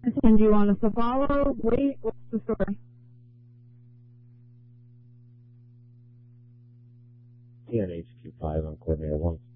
And do you want us to follow? Wait, what's the story? TNHQ5 on coordinator 1.